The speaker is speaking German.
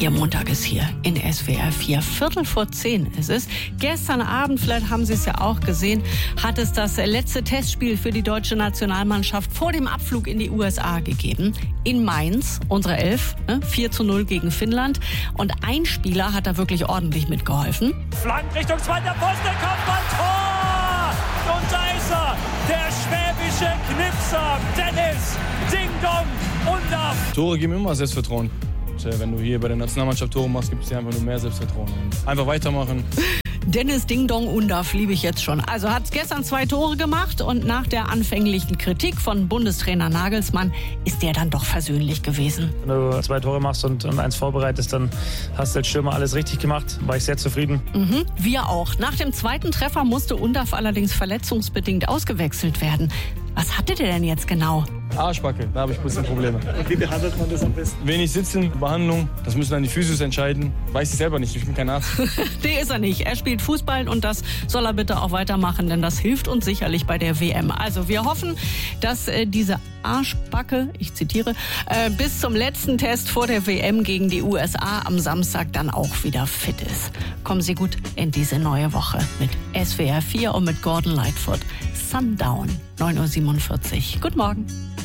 Ihr Montag ist hier in SWR 4. 9:15 ist es. Gestern Abend, vielleicht haben Sie es ja auch gesehen, hat es das letzte Testspiel für die deutsche Nationalmannschaft vor dem Abflug in die USA gegeben. In Mainz, unsere 11, 4:0 gegen Finnland. Und ein Spieler hat da wirklich ordentlich mitgeholfen. Flank Richtung zweiter Pfosten, Kopfball, Tor! Und da ist er, der schwäbische Knipser, Dennis Ding Dong Undaff. Tore geben immer Selbstvertrauen. Wenn du hier bei der Nationalmannschaft Tore machst, gibt es dir einfach nur mehr Selbstvertrauen. Einfach weitermachen. Dennis Ding Dong Undaff liebe ich jetzt schon. Also hat gestern 2 Tore gemacht und nach der anfänglichen Kritik von Bundestrainer Nagelsmann ist der dann doch versöhnlich gewesen. Wenn du 2 Tore machst und 1 vorbereitest, dann hast du als Stürmer alles richtig gemacht. War ich sehr zufrieden. Wir auch. Nach dem 2. Treffer musste Undaff allerdings verletzungsbedingt ausgewechselt werden. Was hatte der denn jetzt genau? Arschbacke, da habe ich ein bisschen Probleme. Und wie behandelt man das am besten? Wenig sitzen, Behandlung, das müssen dann die Physios entscheiden. Weiß ich selber nicht, ich bin kein Arzt. Nee, ist er nicht. Er spielt Fußball und das soll er bitte auch weitermachen, denn das hilft uns sicherlich bei der WM. Also wir hoffen, dass diese Arschbacke, ich zitiere, bis zum letzten Test vor der WM gegen die USA am Samstag dann auch wieder fit ist. Kommen Sie gut in diese neue Woche mit SWR 4 und mit Gordon Lightfoot. Sundown, 9:47 Uhr. Guten Morgen.